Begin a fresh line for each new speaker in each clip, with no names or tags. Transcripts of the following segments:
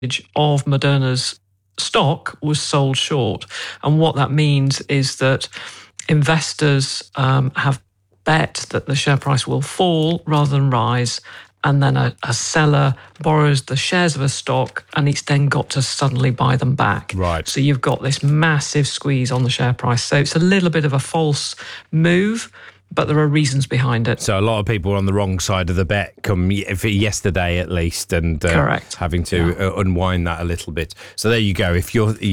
of Moderna's stock was sold short. And what that means is that investors have bet that the share price will fall rather than rise. And then a seller borrows the shares of a stock and it's then got to suddenly buy them back.
Right.
So you've got this massive squeeze on the share price. So it's a little bit of a false move, but there are reasons behind it.
So a lot of people on the wrong side of the bet come for yesterday at least, and
Correct.
having to unwind that a little bit. So there you go. If you're,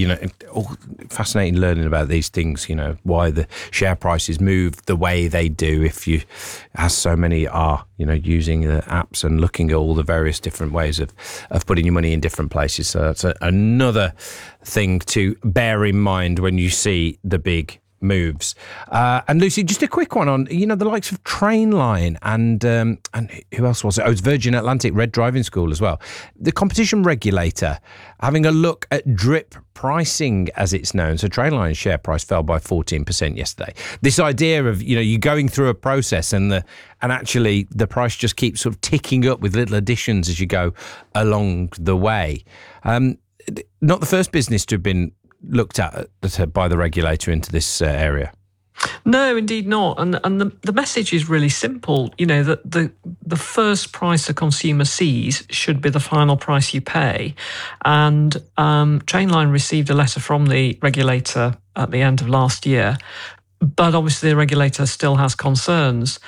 fascinating learning about these things, why the share prices move the way they do. If you, as so many are, using the apps and looking at all the various different ways of putting your money in different places. So that's another thing to bear in mind when you see the big moves. And Lucy, just a quick one on, the likes of Trainline and who else was it? Oh, it's Virgin Atlantic Red Driving School as well. The competition regulator having a look at drip pricing, as it's known. So Trainline's share price fell by 14% yesterday. This idea of, you going through a process and actually the price just keeps sort of ticking up with little additions as you go along the way. Not the first business to have been looked at by the regulator into this area.
No, indeed not. And the message is really simple. That the first price a consumer sees should be the final price you pay. And Trainline received a letter from the regulator at the end of last year, but obviously the regulator still has concerns.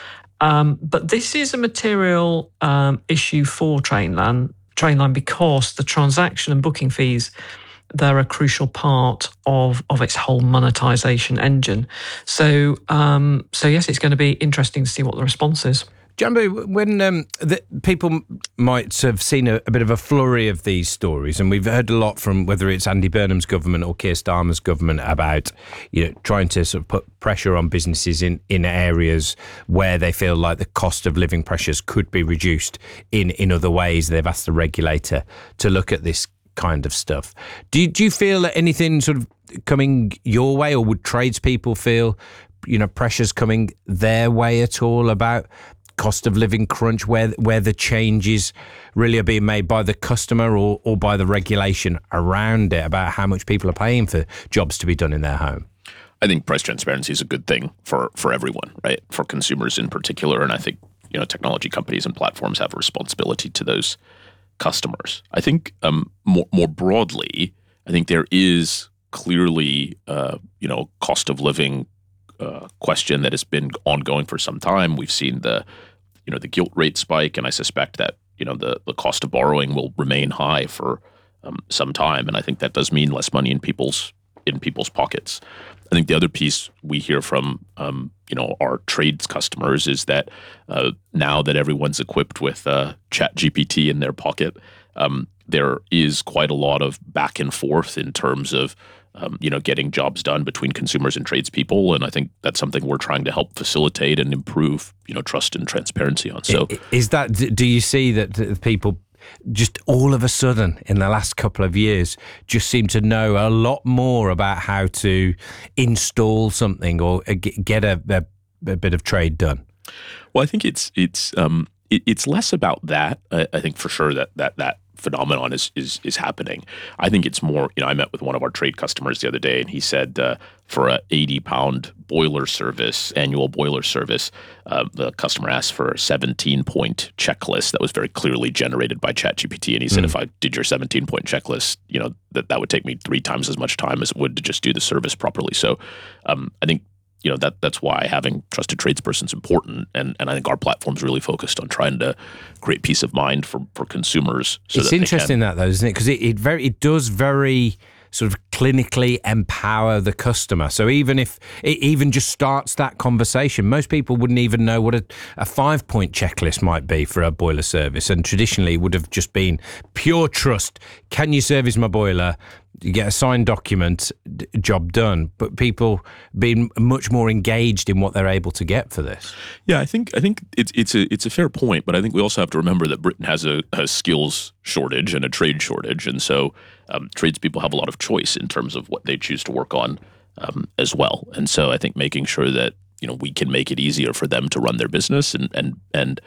But this is a material issue for Trainline because the transaction and booking fees, they're a crucial part of its whole monetization engine. So yes, it's going to be interesting to see what the response is.
Jambo, when people might have seen a bit of a flurry of these stories, and we've heard a lot from whether it's Andy Burnham's government or Keir Starmer's government about trying to sort of put pressure on businesses in areas where they feel like the cost of living pressures could be reduced in other ways. They've asked the regulator to look at this kind of stuff. Do you feel that anything sort of coming your way, or would tradespeople feel, pressures coming their way at all about cost of living crunch, where the changes really are being made by the customer or by the regulation around it about how much people are paying for jobs to be done in their home?
I think price transparency is a good thing for everyone, right? For consumers in particular, and I think technology companies and platforms have a responsibility to those customers. I think more broadly, I think there is clearly cost of living question that has been ongoing for some time. We've seen the gilt rate spike, and I suspect that the cost of borrowing will remain high for some time, and I think that does mean less money in people's pockets. I think the other piece we hear from our trades customers is that now that everyone's equipped with ChatGPT in their pocket, there is quite a lot of back and forth in terms of getting jobs done between consumers and tradespeople, and I think that's something we're trying to help facilitate and improve trust and transparency on. So,
do you see that people just all of a sudden in the last couple of years just seem to know a lot more about how to install something or get a bit of trade done?
Well, I think it's less about that. I think for sure that phenomenon is happening. I think it's more, I met with one of our trade customers the other day, and he said for a £80 boiler service, annual boiler service, the customer asked for a 17-point checklist that was very clearly generated by ChatGPT. And he said, if I did your 17-point checklist, that would take me 3 times as much time as it would to just do the service properly. So I think that's why having trusted tradespersons is important, and I think our platform's really focused on trying to create peace of mind for consumers.
It's interesting that though, isn't it? Because it does very sort of clinically empower the customer. So even if it even just starts that conversation, most people wouldn't even know what a 5-point checklist might be for a boiler service, and traditionally it would have just been pure trust. Can you service my boiler? You get a signed document, job done. But people being much more engaged in what they're able to get for this.
Yeah, I think it's a fair point, but I think we also have to remember that Britain has a skills shortage and a trade shortage, and so tradespeople have a lot of choice in terms of what they choose to work on as well. And so I think making sure that we can make it easier for them to run their business and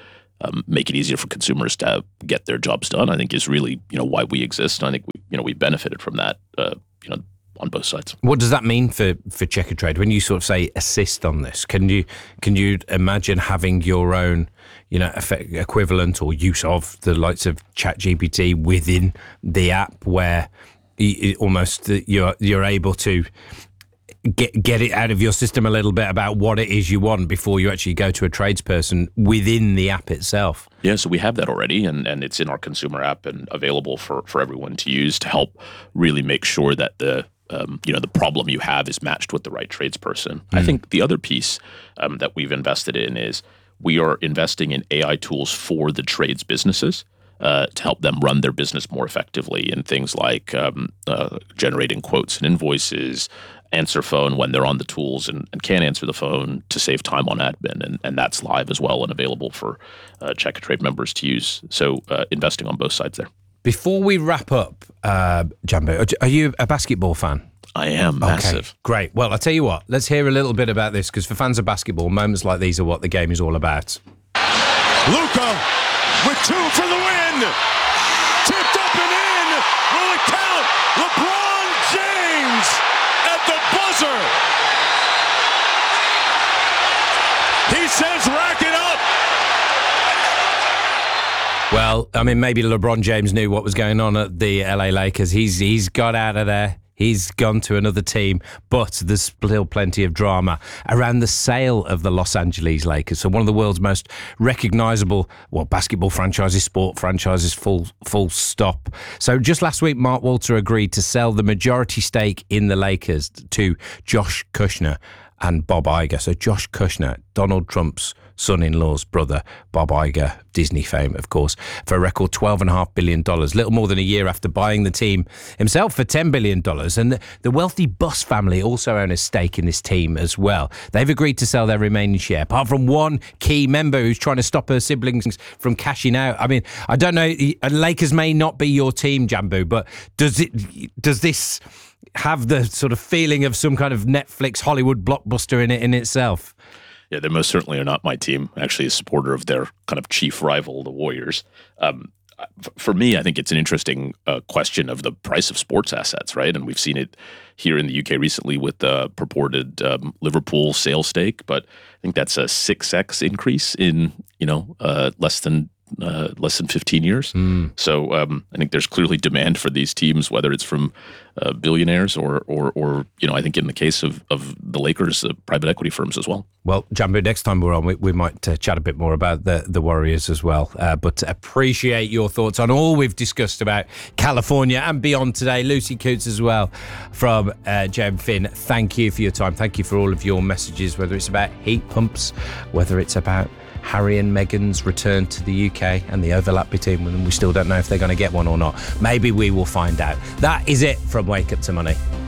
make it easier for consumers to get their jobs done, I think is really, why we exist. And I think we benefited from that, on both sides.
What does that mean for Checkatrade when you sort of say assist on this? Can you imagine having your own, equivalent or use of the likes of ChatGPT within the app, where you're able to get it out of your system a little bit about what it is you want before you actually go to a tradesperson within the app itself?
Yeah, so we have that already, and it's in our consumer app and available for everyone to use to help really make sure that the problem you have is matched with the right tradesperson. I think the other piece that we've invested in is we are investing in AI tools for the trades businesses to help them run their business more effectively in things like generating quotes and invoices, answer phone when they're on the tools and can't answer the phone to save time on admin. And that's live as well and available for Checkatrade members to use. So investing on both sides there.
Before we wrap up, Jambo, are you a basketball fan?
I am massive.
Okay, great. Well, I'll tell you what, let's hear a little bit about this, because for fans of basketball, moments like these are what the game is all about.
Luka with 2 for the win. Tipped up and in. Will it count? LeBron James at the buzzer. He says rack it up.
Well, I mean, maybe LeBron James knew what was going on at the LA Lakers. He's got out of there. He's gone to another team, but there's still plenty of drama around the sale of the Los Angeles Lakers. So one of the world's most recognizable, basketball franchises, sport franchises, full stop. So just last week, Mark Walter agreed to sell the majority stake in the Lakers to Josh Kushner and Bob Iger. So Josh Kushner, Donald Trump's son-in-law's brother, Bob Iger, Disney fame, of course, for a record $12.5 billion, little more than a year after buying the team himself for $10 billion. And the wealthy Buss family also own a stake in this team as well. They've agreed to sell their remaining share, apart from one key member who's trying to stop her siblings from cashing out. I mean, I don't know, Lakers may not be your team, Jambu, but does this have the sort of feeling of some kind of Netflix Hollywood blockbuster in itself?
Yeah, they most certainly are not my team. Actually, a supporter of their kind of chief rival, the Warriors. For me, I think it's an interesting question of the price of sports assets, right? And we've seen it here in the UK recently with the purported Liverpool sale stake, but I think that's a 6x increase in less than 15 years. So I think there's clearly demand for these teams, whether it's from billionaires or I think in the case of the Lakers, private equity firms as well. Well,
Jambo, next time we're on, we might chat a bit more about the Warriors as well. But appreciate your thoughts on all we've discussed about California and beyond today. Lucy Coots as well from Jem Finn. Thank you for your time. Thank you for all of your messages, whether it's about heat pumps, whether it's about Harry and Meghan's return to the UK and the overlap between them. We still don't know if they're going to get one or not. Maybe we will find out. That is it from Wake Up to Money.